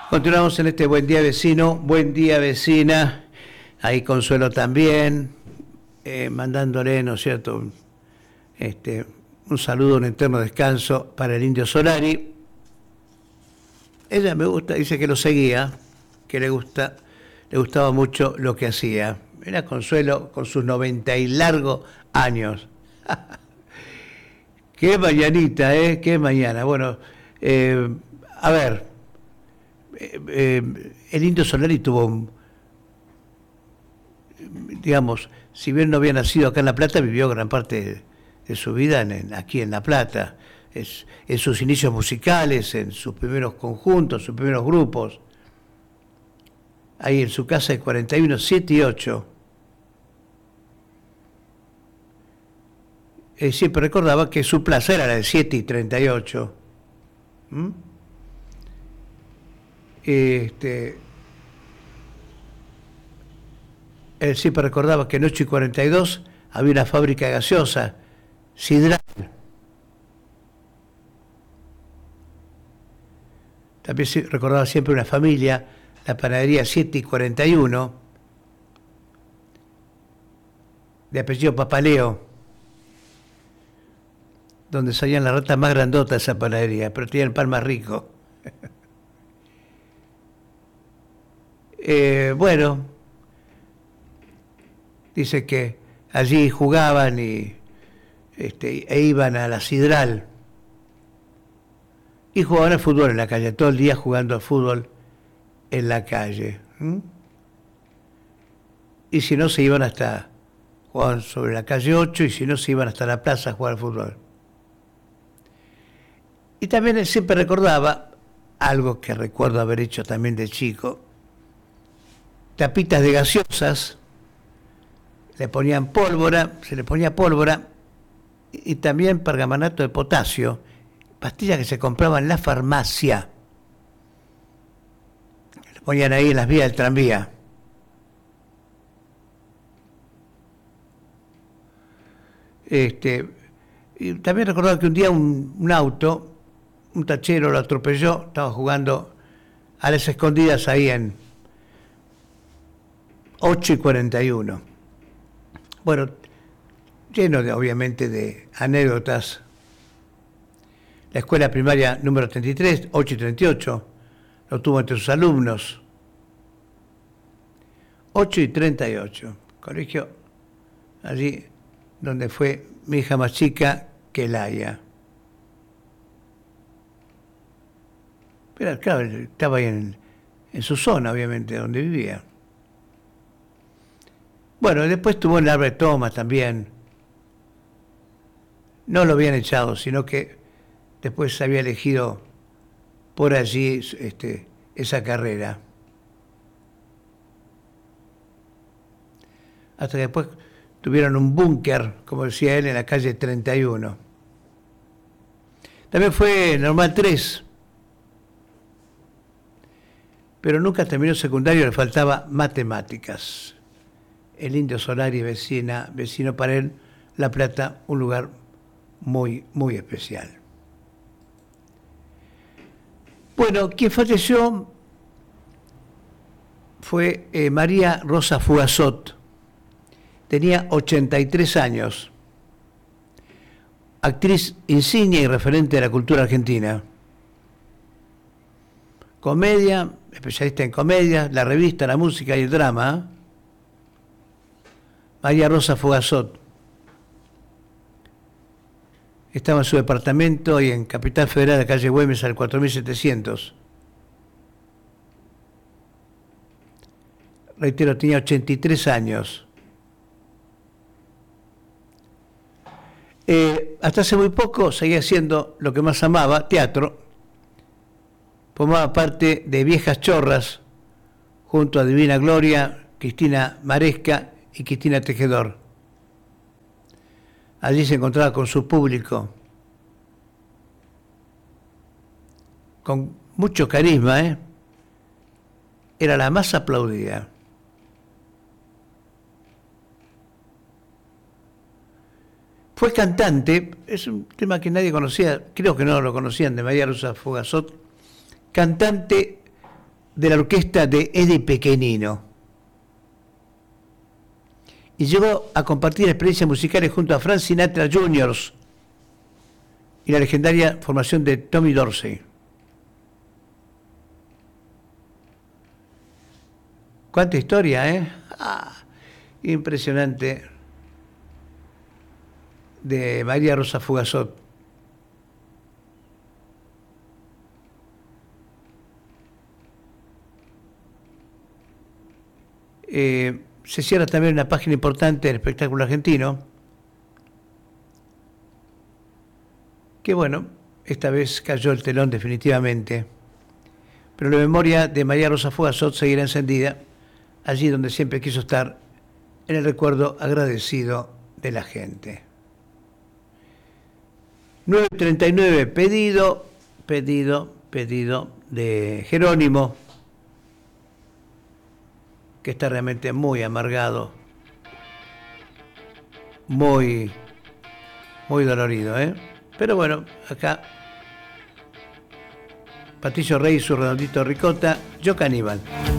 Continuamos en este buen día vecino, buen día vecina, ahí Consuelo también, mandándole, ¿no es cierto?, un saludo, un eterno descanso para el Indio Solari. Ella me gusta, dice que lo seguía, que le gustaba mucho lo que hacía. Era Consuelo con sus 90 y largos años. Qué mañanita, qué mañana. Bueno, a ver, el Indio Solari tuvo, digamos, si bien no había nacido acá en La Plata, vivió gran parte de su vida aquí en La Plata, en sus inicios musicales, en sus primeros conjuntos, sus primeros grupos, ahí en su casa de 41, 7 y 8. Siempre recordaba que su plaza era la de 7 y 38. Él siempre recordaba que en 8 y 42 había una fábrica gaseosa, Sidral. También recordaba siempre una familia, la panadería 7 y 41, de apellido Papaleo, donde salían las ratas más grandotas de esa panadería, pero tenían el pan más rico. Bueno, dice que allí jugaban e iban a la Sidral y jugaban al fútbol en la calle, todo el día jugando al fútbol en la calle. Y si no, se iban jugaban sobre la calle 8, y si no, se iban hasta la plaza a jugar al fútbol. Y también él siempre recordaba, algo que recuerdo haber hecho también de chico, tapitas de gaseosas, se le ponía pólvora y también pergamanato de potasio, pastillas que se compraban en la farmacia. Le ponían ahí en las vías del tranvía. Y también recordaba que un día un auto, un tachero lo atropelló, estaba jugando a las escondidas ahí en 8 y 41. Bueno, lleno obviamente de anécdotas. La escuela primaria número 33, 8 y 38, lo tuvo entre sus alumnos. 8 y 38, colegio allí donde fue mi hija más chica, Kelaya. Pero claro, estaba ahí en su zona, obviamente, donde vivía. Bueno, después tuvo en el Albert Thomas también. No lo habían echado, sino que después había elegido por allí esa carrera. Hasta que después tuvieron un búnker, como decía él, en la calle 31. También fue Normal 3, pero nunca terminó secundario, le faltaba matemáticas. El Indio Solari, vecino para él, La Plata, un lugar muy, muy especial. Bueno, quien falleció fue María Rosa Fugazot. Tenía 83 años. Actriz insignia y referente de la cultura argentina. Comedia, especialista en comedia, la revista, la música y el drama. María Rosa Fugazot. Estaba en su departamento y en Capital Federal, de calle Güemes, al 4700. Reitero, tenía 83 años. Hasta hace muy poco seguía haciendo lo que más amaba, teatro. Formaba parte de Viejas Chorras, junto a Divina Gloria, Cristina Maresca y Cristina Tejedor. Allí se encontraba con su público, con mucho carisma, Era la más aplaudida. Fue cantante, es un tema que nadie conocía, creo que no lo conocían, de María Rosa Fugazot, cantante de la orquesta de Eddie Pequenino. Y llegó a compartir experiencias musicales junto a Frank Sinatra Jr. y la legendaria formación de Tommy Dorsey. ¡Cuánta historia, eh! Impresionante. De María Rosa Fugazot. Se cierra también una página importante del espectáculo argentino, que bueno, esta vez cayó el telón definitivamente, pero la memoria de María Rosa Fugazot seguirá encendida allí donde siempre quiso estar, en el recuerdo agradecido de la gente. 9:39, pedido de Jerónimo, que está realmente muy amargado, muy dolorido, ¿eh? Pero bueno, acá Patricio Rey, su redondito ricota, yo caníbal.